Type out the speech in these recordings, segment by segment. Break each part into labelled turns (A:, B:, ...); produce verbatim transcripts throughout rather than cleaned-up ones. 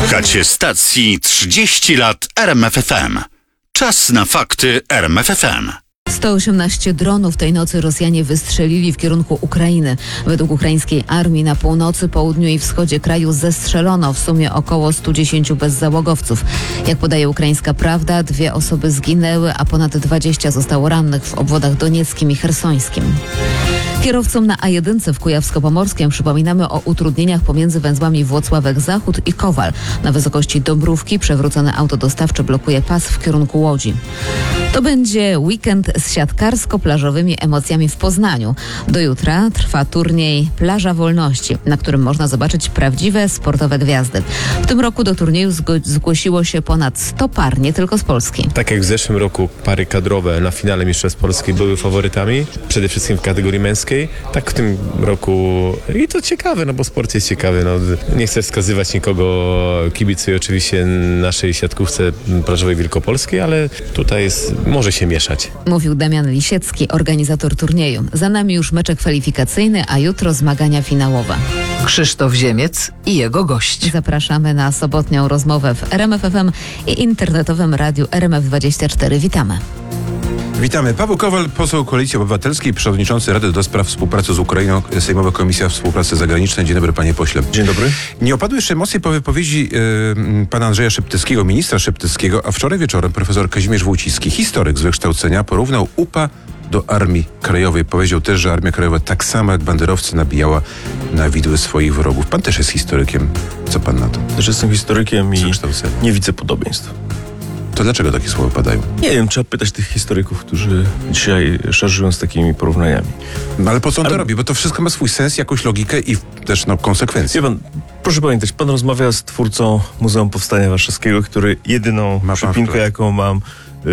A: Słuchacie stacji trzydzieści lat R M F F M. Czas na fakty R M F F M.
B: sto osiemnaście dronów tej nocy Rosjanie wystrzelili w kierunku Ukrainy. Według ukraińskiej armii na północy, południu i wschodzie kraju zestrzelono w sumie około stu dziesięciu bezzałogowców. Jak podaje ukraińska Prawda, dwie osoby zginęły, a ponad dwadzieścia zostało rannych w obwodach donieckim i chersońskim. Kierowcom na A jeden w Kujawsko-Pomorskiem przypominamy o utrudnieniach pomiędzy węzłami Włocławek-Zachód i Kowal. Na wysokości Dąbrówki przewrócone auto dostawcze blokuje pas w kierunku Łodzi. To będzie weekend z siatkarsko-plażowymi emocjami w Poznaniu. Do jutra trwa turniej Plaża Wolności, na którym można zobaczyć prawdziwe sportowe gwiazdy. W tym roku do turnieju zgo- zgłosiło się ponad sto par, nie tylko z Polski.
C: Tak jak w zeszłym roku pary kadrowe na finale Mistrzostw Polski były faworytami, przede wszystkim w kategorii męskiej, tak w tym roku i to ciekawe, no bo sport jest ciekawy. No, nie chcę wskazywać nikogo, kibicuję oczywiście naszej siatkówce plażowej wielkopolskiej, ale tutaj jest, może się mieszać.
B: Mówił Damian Lisiecki, organizator turnieju. Za nami już mecze kwalifikacyjne, a jutro zmagania finałowe.
D: Krzysztof Ziemiec i jego gość.
B: Zapraszamy na sobotnią rozmowę w R M F F M i internetowym radiu R M F dwadzieścia cztery. Witamy.
E: Witamy. Paweł Kowal, poseł Koalicji Obywatelskiej, przewodniczący Rady do Spraw Współpracy z Ukrainą, Sejmowa Komisja Współpracy Zagranicznej. Dzień dobry, panie pośle.
C: Dzień dobry.
E: Nie opadły jeszcze emocje po wypowiedzi y, pana Andrzeja Szeptyckiego, ministra Szeptyckiego, a wczoraj wieczorem profesor Kazimierz Wójcicki, historyk z wykształcenia, porównał U P A do Armii Krajowej. Powiedział też, że Armia Krajowa tak samo jak banderowcy nabijała na widły swoich wrogów. Pan też jest historykiem. Co pan na to?
F: Też jestem historykiem i
E: Wykształcenie.
F: nie widzę podobieństw.
E: To dlaczego takie słowa padają?
F: Nie wiem, trzeba pytać tych historyków, którzy dzisiaj szarżują z takimi porównaniami.
E: No ale po co on
F: Ale-
E: to robi? Bo to wszystko ma swój sens, jakąś logikę i też no, konsekwencje.
F: Wie pan, proszę pamiętać, pan rozmawia z twórcą Muzeum Powstania Warszawskiego, który jedyną
E: Ma pan
F: przypinkę,
E: wpływ.
F: jaką mam y,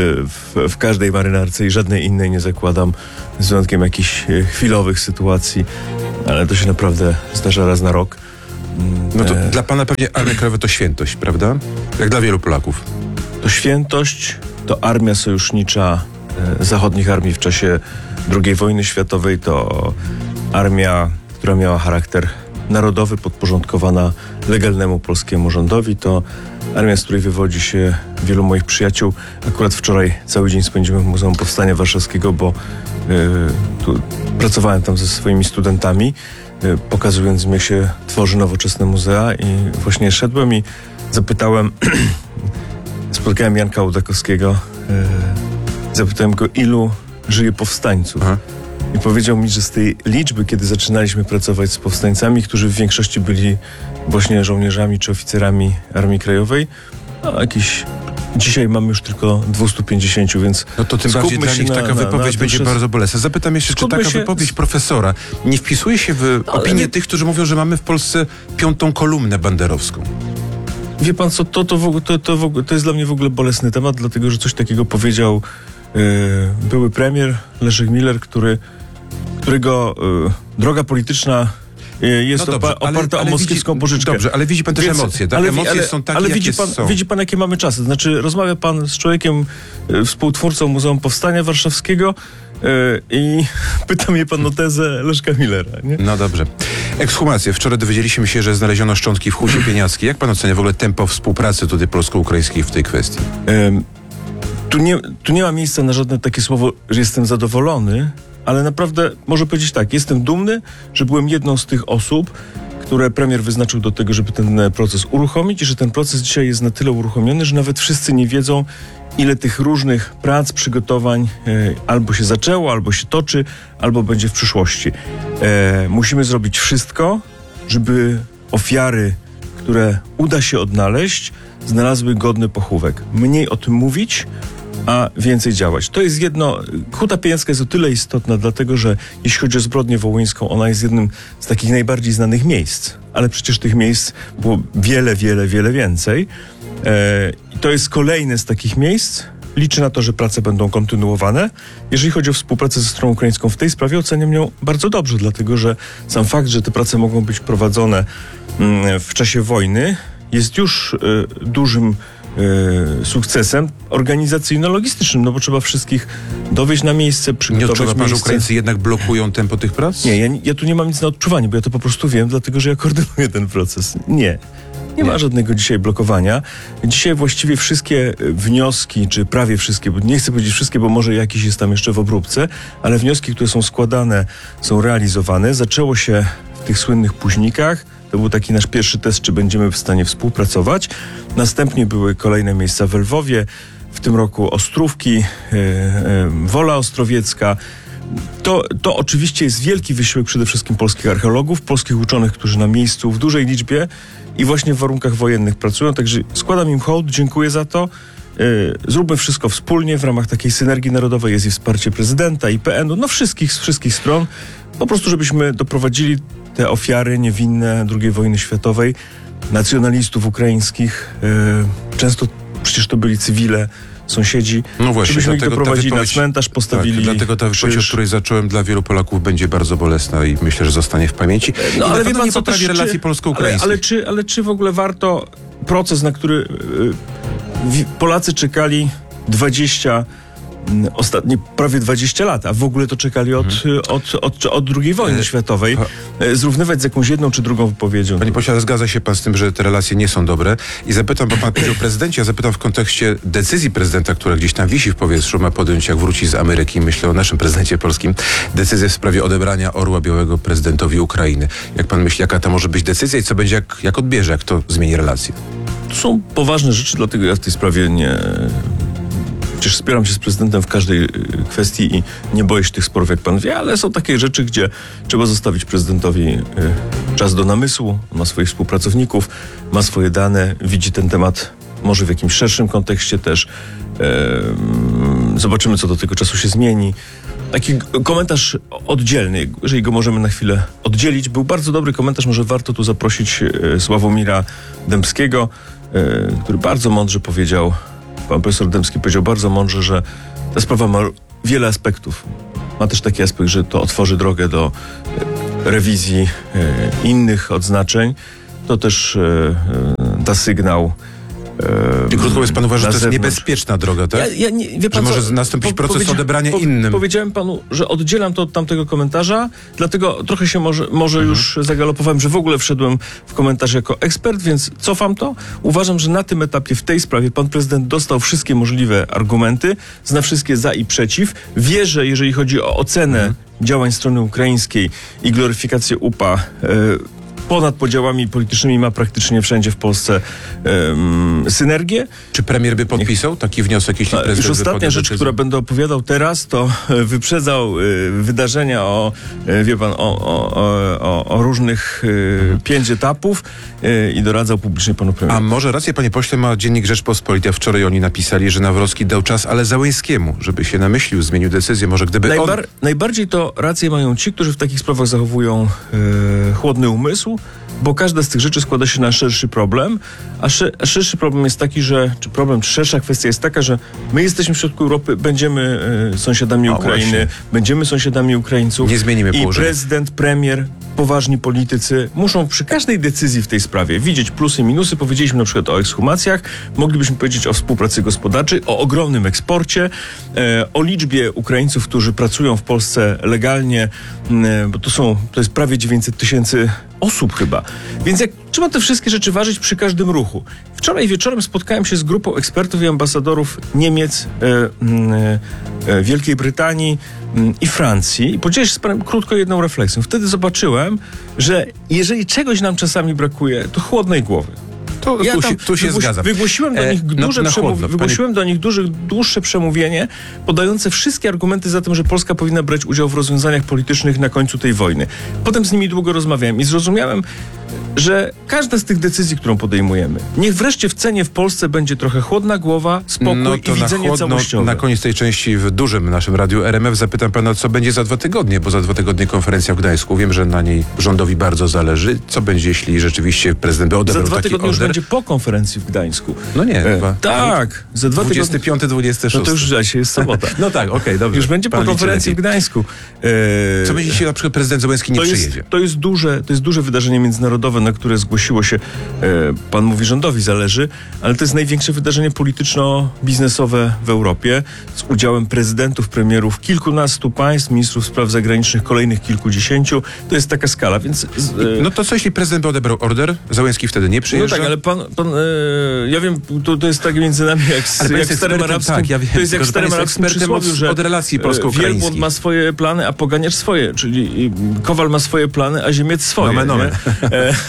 F: w, w każdej marynarce i żadnej innej nie zakładam, z wyjątkiem jakichś y, chwilowych sytuacji, ale to się naprawdę zdarza raz na rok. Mm,
E: No to
F: e,
E: dla pana pewnie Armia Krajowa to świętość, prawda? Jak dla wielu Polaków.
F: To świętość, to armia sojusznicza e, zachodnich armii w czasie drugiej wojny światowej, to armia, która miała charakter narodowy, podporządkowana legalnemu polskiemu rządowi, to armia, z której wywodzi się wielu moich przyjaciół. Akurat wczoraj cały dzień spędziłem w Muzeum Powstania Warszawskiego, bo e, tu pracowałem tam ze swoimi studentami, e, pokazując im, jak się tworzy nowoczesne muzea, i właśnie szedłem i zapytałem Spotkałem Janka Łudakowskiego, e, zapytałem go, ilu żyje powstańców.
E: Aha.
F: I powiedział mi, że z tej liczby, kiedy zaczynaliśmy pracować z powstańcami, którzy w większości byli właśnie żołnierzami czy oficerami Armii Krajowej, a jakieś dzisiaj mamy już tylko dwieście pięćdziesiąt, więc
E: No to tym
F: skupmy
E: bardziej dla
F: się
E: nich
F: na-
E: taka
F: na-
E: wypowiedź
F: na
E: będzie
F: tym, że-
E: bardzo bolesna. Zapytam jeszcze, czy
F: Skupmy
E: taka
F: się-
E: wypowiedź profesora nie wpisuje się w
F: ale
E: opinię
F: nie-
E: tych, którzy mówią, że mamy w Polsce piątą kolumnę banderowską?
F: Wie pan co, to, to, w ogóle, to, to, w ogóle, to jest dla mnie w ogóle bolesny temat, dlatego że coś takiego powiedział e, były premier Leszek Miller, który, którego e, droga polityczna e, jest
E: No dobrze,
F: opa-
E: ale-
F: oparta
E: ale
F: o moskiewską
E: widzi-
F: pożyczkę.
E: Dobrze, ale widzi pan też
F: Więc-
E: emocje, tak?
F: ale wi-
E: Emocje
F: ale,
E: są takie,
F: ale
E: jakie
F: widzi pan,
E: są.
F: widzi pan, jakie mamy czasy. Znaczy, rozmawia pan z człowiekiem, e, współtwórcą Muzeum Powstania Warszawskiego e, i pyta mnie pan o tezę Leszka Millera, nie?
E: No dobrze. Ekshumacje. Wczoraj dowiedzieliśmy się, że znaleziono szczątki w Hucie Pieniackiej. Jak pan ocenia w ogóle tempo współpracy tutaj polsko-ukraińskiej w tej kwestii?
F: Em, Tu nie, tu nie ma miejsca na żadne takie słowo, że jestem zadowolony, ale naprawdę może powiedzieć tak, jestem dumny, że byłem jedną z tych osób, które premier wyznaczył do tego, żeby ten e, proces uruchomić, i że ten proces dzisiaj jest na tyle uruchomiony, że nawet wszyscy nie wiedzą, ile tych różnych prac, przygotowań e, albo się zaczęło, albo się toczy, albo będzie w przyszłości. E, musimy zrobić wszystko, żeby ofiary, które uda się odnaleźć, znalazły godny pochówek. Mniej o tym mówić, a więcej działać. To jest jedno. Huta Pieniacka jest o tyle istotna, dlatego że jeśli chodzi o zbrodnię wołyńską, ona jest jednym z takich najbardziej znanych miejsc, ale przecież tych miejsc było wiele, wiele, wiele więcej. E, I to jest kolejne z takich miejsc. Liczę na to, że prace będą kontynuowane. Jeżeli chodzi o współpracę ze stroną ukraińską w tej sprawie, oceniam ją bardzo dobrze, dlatego że sam fakt, że te prace mogą być prowadzone mm, w czasie wojny, jest już y, dużym y, sukcesem organizacyjno-logistycznym, no bo trzeba wszystkich dowieźć na miejsce,
E: Nie
F: przygotować
E: odczuwa pan, że
F: miejsce.
E: Ukraińcy jednak blokują tempo tych prac?
F: Nie, ja, ja tu nie mam nic na odczuwanie, bo ja to po prostu wiem, dlatego że ja koordynuję ten proces. Nie. Nie ma żadnego dzisiaj blokowania. Dzisiaj właściwie wszystkie wnioski, czy prawie wszystkie, bo nie chcę powiedzieć wszystkie, bo może jakiś jest tam jeszcze w obróbce, ale wnioski, które są składane, są realizowane. Zaczęło się w tych słynnych późnikach. To był taki nasz pierwszy test, czy będziemy w stanie współpracować. Następnie były kolejne miejsca w Lwowie, w tym roku Ostrówki, e, e, Wola Ostrowiecka. To, to oczywiście jest wielki wysiłek przede wszystkim polskich archeologów, polskich uczonych, którzy na miejscu w dużej liczbie i właśnie w warunkach wojennych pracują. Także składam im hołd, dziękuję za to. Yy, zróbmy wszystko wspólnie w ramach takiej synergii narodowej. Jest i wsparcie prezydenta, I P N-u, no wszystkich z wszystkich stron. Po prostu, żebyśmy doprowadzili te ofiary niewinne drugiej wojny światowej, nacjonalistów ukraińskich. Yy, często przecież to byli cywile, sąsiedzi,
E: no właśnie,
F: żebyśmy ich doprowadzili
E: wypowiedź,
F: na cmentarz, postawili...
E: Tak, dlatego ta wypowiedź, od której zacząłem, dla wielu Polaków będzie bardzo bolesna i myślę, że zostanie w pamięci.
F: No
E: I
F: ale
E: na
F: wie pan,
E: nie
F: co
E: poprawi
F: też,
E: relacji
F: czy,
E: polsko-ukraińskich.
F: Ale, ale, czy, ale czy w ogóle warto proces, na który yy, Polacy czekali dwadzieścia ostatnie prawie dwadzieścia lat, a w ogóle to czekali od, mhm. od, od, od drugiej wojny
E: e,
F: światowej, e, zrównywać z jakąś jedną czy drugą wypowiedzią.
E: Panie pośle, zgadza się pan z tym, że te relacje nie są dobre i zapytam, bo pan powiedział o prezydencie, ja zapytam w kontekście decyzji prezydenta, która gdzieś tam wisi w powietrzu, ma podjąć, jak wróci z Ameryki, myślę o naszym prezydencie polskim, decyzję w sprawie odebrania Orła Białego prezydentowi Ukrainy. Jak pan myśli, jaka to może być decyzja i co będzie, jak, jak odbierze, jak to zmieni relacje?
F: To są poważne rzeczy, dlatego ja w tej sprawie nie... Przecież wspieram się z prezydentem w każdej kwestii i nie boję się tych sporów, jak pan wie, ale są takie rzeczy, gdzie trzeba zostawić prezydentowi czas do namysłu, ma swoich współpracowników, ma swoje dane, widzi ten temat może w jakimś szerszym kontekście też. Zobaczymy, co do tego czasu się zmieni. Taki komentarz oddzielny, jeżeli go możemy na chwilę oddzielić. Był bardzo dobry komentarz, może warto tu zaprosić Sławomira Dębskiego, który bardzo mądrze powiedział, pan profesor Dębski powiedział bardzo mądrze, że ta sprawa ma wiele aspektów. Ma też taki aspekt, że to otworzy drogę do rewizji innych odznaczeń. To też da sygnał.
E: I krótko mówiąc, pan uważa, że to jest
F: zewnątrz.
E: niebezpieczna droga, tak?
F: Ja, ja nie, wie pan
E: że
F: co,
E: może nastąpić
F: po,
E: proces odebrania
F: po,
E: innym.
F: Powiedziałem panu, że oddzielam to od tamtego komentarza, dlatego trochę się może, może
E: mhm.
F: już zagalopowałem, że w ogóle wszedłem w komentarz jako ekspert, więc cofam to. Uważam, że na tym etapie, w tej sprawie, pan prezydent dostał wszystkie możliwe argumenty, zna wszystkie za i przeciw. Wie, że jeżeli chodzi o ocenę mhm. działań strony ukraińskiej i gloryfikację U P A, y, ponad podziałami politycznymi ma praktycznie wszędzie w Polsce um, synergię.
E: Czy premier by podpisał taki wniosek, jeśli prezydent
F: Już ostatnia
E: by
F: rzecz,
E: decyzję?
F: która będę opowiadał teraz, to wyprzedzał y, wydarzenia o, y, wie pan, o, o, o, o różnych y, mhm. pięć etapów y, i doradzał publicznie panu premierowi.
E: A może rację, panie pośle, ma dziennik Rzeczpospolita. Wczoraj oni napisali, że Nawrocki dał czas, ale Załęskiemu, żeby się namyślił, zmienił decyzję. Może gdyby
F: Najbar-
E: on...
F: Najbardziej to rację mają ci, którzy w takich sprawach zachowują y, chłodny umysł, bo każda z tych rzeczy składa się na szerszy problem, a, szy- a szerszy problem jest taki, że, czy problem, czy szersza kwestia jest taka, że my jesteśmy w środku Europy, będziemy y, sąsiadami
E: O,
F: Ukrainy,
E: właśnie.
F: będziemy sąsiadami Ukraińców.
E: Nie zmienimy
F: I
E: położenia.
F: prezydent, premier, poważni politycy muszą przy każdej decyzji w tej sprawie widzieć plusy i minusy. Powiedzieliśmy na przykład o ekshumacjach, moglibyśmy powiedzieć o współpracy gospodarczej, o ogromnym eksporcie, e, o liczbie Ukraińców, którzy pracują w Polsce legalnie, e, bo to są, to jest prawie dziewięćset tysięcy osób chyba. Więc jak trzeba te wszystkie rzeczy ważyć przy każdym ruchu. Wczoraj wieczorem spotkałem się z grupą ekspertów i ambasadorów Niemiec, e, e, Wielkiej Brytanii e, i Francji i podzielę się z panem krótko jedną refleksją. Wtedy zobaczyłem, że jeżeli czegoś nam czasami brakuje, to chłodnej głowy.
E: To,
F: Ja
E: tu,
F: tam
E: się, tu się
F: wygłosi-
E: zgadzam.
F: Wygłosiłem do
E: E,
F: nich
E: na-
F: duże
E: na
F: przemów-
E: chłodno,
F: wygłosiłem do nich duży, dłuższe przemówienie podające wszystkie argumenty za tym, że Polska powinna brać udział w rozwiązaniach politycznych na końcu tej wojny. Potem z nimi długo rozmawiałem i zrozumiałem, że każda z tych decyzji, którą podejmujemy, niech wreszcie w cenie w Polsce będzie trochę chłodna głowa, spokój
E: No
F: i
E: to na
F: widzenie
E: chłodno,
F: całościowe.
E: na koniec tej części w dużym naszym radiu R M F zapytam pana, co będzie za dwa tygodnie, bo za dwa tygodnie konferencja w Gdańsku. Wiem, że na niej rządowi bardzo zależy. Co będzie, jeśli rzeczywiście prezydent by
F: Za
E: odebrał
F: dwa
E: taki
F: tygodnie już
E: order?
F: będzie po konferencji w Gdańsku.
E: No nie,
F: E,
E: dwa.
F: tak, za dwa tygodnie.
E: dwudziesty piąty, dwudziesty szósty.
F: No to już dzisiaj jest sobota.
E: No tak, okej, dobrze.
F: Już będzie po
E: Pan liczy
F: konferencji w
E: lepiej.
F: Gdańsku. E,
E: Co będzie, jeśli na przykład prezydent Załęski nie
F: to
E: przyjedzie?
F: jest, to jest duże, to jest duże wydarzenie międzynarodowe. na które zgłosiło się, e, pan mówi, rządowi zależy, ale to jest największe wydarzenie polityczno-biznesowe w Europie z udziałem prezydentów, premierów kilkunastu państw, ministrów spraw zagranicznych, kolejnych kilkudziesięciu. To jest taka skala, więc... Z, e,
E: No to co, jeśli prezydent by odebrał order? Załęski wtedy nie
F: no
E: przyjeżdża?
F: tak, ale pan, pan e, ja wiem, to, to jest tak między nami jak, z,
E: Ale pan
F: jak
E: jest
F: w starym
E: ekspertem,
F: arabskim,
E: tak, ja wiem,
F: to jest jak
E: tylko
F: w
E: że pan
F: starym
E: jest
F: arabskim
E: ekspertem
F: przysłowiu,
E: od-
F: że
E: od relacji
F: e,
E: polsko-ukraińskich.
F: wielbłąd ma swoje plany, a poganiacz swoje, czyli i, Kowal ma swoje plany, a Ziemiec swoje.
E: Nomen, nomen.
F: Nie? E, e,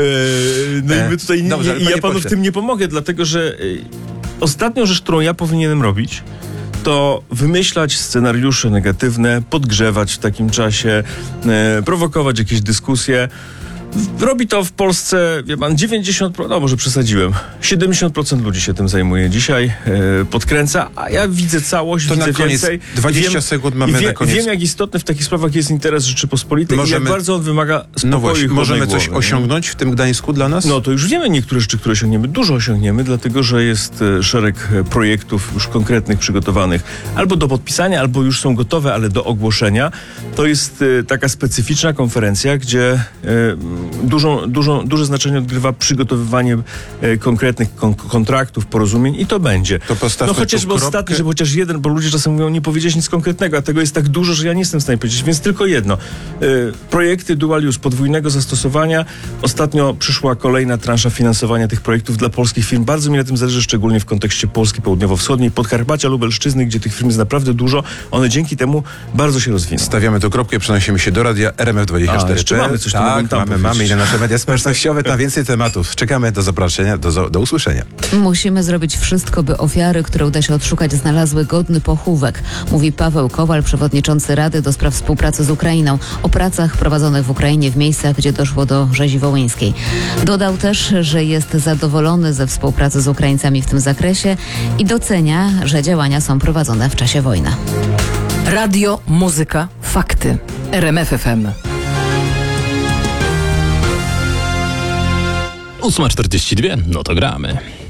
F: no i my tutaj nie,
E: Dobrze,
F: nie,
E: ale
F: i ja
E: panie
F: panu
E: pośle.
F: w tym nie pomogę, dlatego że e, ostatnią rzecz, którą ja powinienem robić, to wymyślać scenariusze negatywne, podgrzewać w takim czasie, e, prowokować jakieś dyskusje. Robi to w Polsce, wie pan, dziewięćdziesiąt procent, no może przesadziłem, siedemdziesiąt procent ludzi się tym zajmuje dzisiaj, e, podkręca, a ja widzę całość,
E: To na
F: widzę
E: koniec
F: więcej.
E: dwadzieścia
F: Wiem-
E: sekund mamy
F: i wie,
E: na koniec.
F: Wiem, jak istotny w takich sprawach jest interes Rzeczypospolitej
E: Możemy-
F: i jak bardzo on wymaga spokoju
E: No
F: i
E: właśnie,
F: chłodnej
E: możemy coś
F: głowy.
E: osiągnąć w tym Gdańsku dla nas?
F: No to już wiemy niektóre rzeczy, które osiągniemy. Dużo osiągniemy, dlatego że jest e, szereg e, projektów już konkretnych, przygotowanych albo do podpisania, albo już są gotowe, ale do ogłoszenia. To jest e, taka specyficzna konferencja, gdzie e, dużą, dużą, duże znaczenie odgrywa przygotowywanie e, konkretnych kon- kontraktów, porozumień i to będzie.
E: To postawmy
F: No
E: tu
F: chociażby
E: kropkę.
F: ostatni, że chociaż jeden, bo ludzie czasem mówią, nie powiedziałeś nic konkretnego, a tego jest tak dużo, że ja nie jestem w stanie powiedzieć, więc tylko jedno. E, projekty dual use, podwójnego zastosowania. Ostatnio przyszła kolejna transza finansowania tych projektów dla polskich firm. Bardzo mi na tym zależy, szczególnie w kontekście Polski Południowo-Wschodniej, Podkarpacia, Lubelszczyzny, gdzie tych firm jest naprawdę dużo. One dzięki temu bardzo się rozwiną.
E: Stawiamy tu kropkę, przenosimy się do radia R M F dwadzieścia cztery.
F: A, jeszcze mamy coś, to
E: tak,
F: mogłem tam
E: mamy,
F: powiedzieć.
E: mamy i na nasze media społecznościowe na więcej tematów. Czekamy do zaproszenia, do, do usłyszenia.
B: Musimy zrobić wszystko, by ofiary, które uda się odszukać, znalazły godny pochówek, mówi Paweł Kowal, przewodniczący Rady do Spraw Współpracy z Ukrainą, o pracach prowadzonych w Ukrainie w miejscach, gdzie doszło do rzezi wołyńskiej. Dodał też, że jest zadowolony ze współpracy z Ukraińcami w tym zakresie i docenia, że działania są prowadzone w czasie wojny.
D: Radio, muzyka, fakty. R M F F M.
G: ósma czterdzieści dwa, no to gramy.